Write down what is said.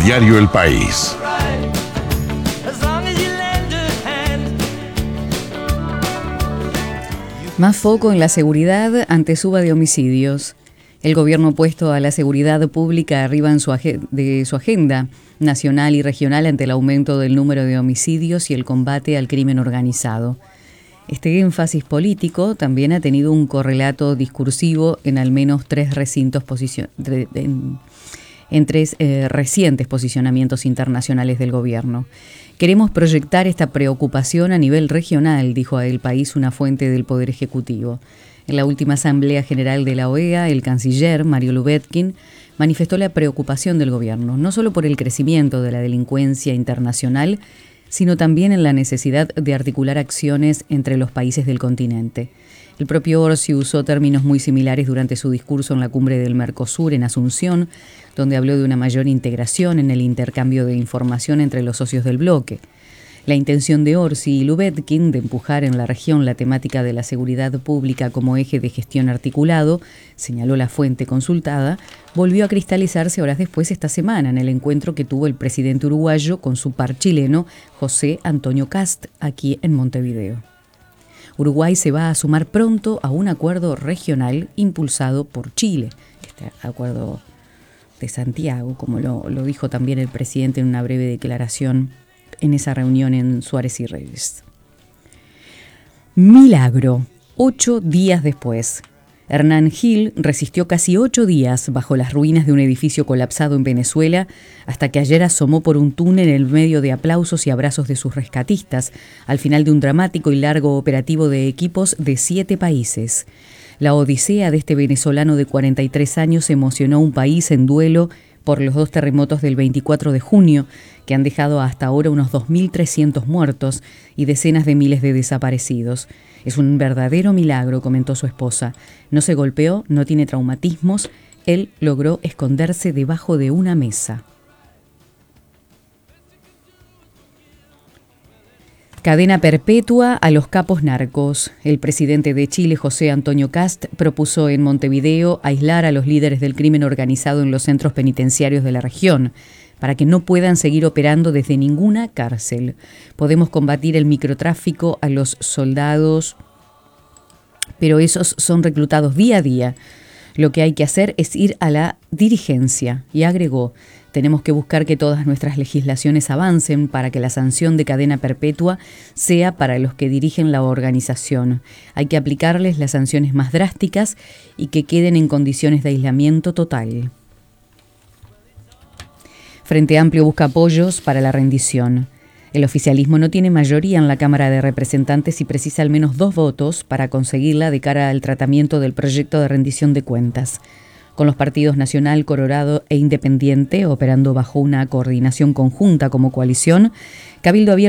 Diario El País. Más foco en la seguridad ante suba de homicidios. El gobierno puesto a la seguridad pública arriba de su agenda nacional y regional ante el aumento del número de homicidios y el combate al crimen organizado. Este énfasis político también ha tenido un correlato discursivo en al menos tres recientes posicionamientos internacionales del gobierno. Queremos proyectar esta preocupación a nivel regional, dijo a El País una fuente del Poder Ejecutivo. En la última Asamblea General de la OEA, el canciller Mario Lubetkin manifestó la preocupación del gobierno, no solo por el crecimiento de la delincuencia internacional, sino también en la necesidad de articular acciones entre los países del continente. El propio Orsi usó términos muy similares durante su discurso en la cumbre del Mercosur en Asunción, donde habló de una mayor integración en el intercambio de información entre los socios del bloque. La intención de Orsi y Lubetkin de empujar en la región la temática de la seguridad pública como eje de gestión articulado, señaló la fuente consultada, volvió a cristalizarse horas después esta semana en el encuentro que tuvo el presidente uruguayo con su par chileno, José Antonio Kast, aquí en Montevideo. Uruguay se va a sumar pronto a un acuerdo regional impulsado por Chile. Este acuerdo de Santiago, como lo dijo también el presidente en una breve declaración en esa reunión en Suárez y Reyes. Milagro, 8 días después. Hernán Gil resistió casi 8 días bajo las ruinas de un edificio colapsado en Venezuela hasta que ayer asomó por un túnel en medio de aplausos y abrazos de sus rescatistas, al final de un dramático y largo operativo de equipos de 7 países. La odisea de este venezolano de 43 años emocionó a un país en duelo por los 2 terremotos del 24 de junio, que han dejado hasta ahora unos 2.300 muertos y decenas de miles de desaparecidos. Es un verdadero milagro, comentó su esposa. No se golpeó, no tiene traumatismos. Él logró esconderse debajo de una mesa. Cadena perpetua a los capos narcos. El presidente de Chile, José Antonio Kast, propuso en Montevideo aislar a los líderes del crimen organizado en los centros penitenciarios de la región, para que no puedan seguir operando desde ninguna cárcel. Podemos combatir el microtráfico a los soldados, pero esos son reclutados día a día. Lo que hay que hacer es ir a la dirigencia, y agregó, tenemos que buscar que todas nuestras legislaciones avancen para que la sanción de cadena perpetua sea para los que dirigen la organización. Hay que aplicarles las sanciones más drásticas y que queden en condiciones de aislamiento total. Frente Amplio busca apoyos para la rendición. El oficialismo no tiene mayoría en la Cámara de Representantes y precisa al menos 2 votos para conseguirla de cara al tratamiento del proyecto de rendición de cuentas. Con los partidos Nacional, Colorado e Independiente operando bajo una coordinación conjunta como coalición, Cabildo Abierto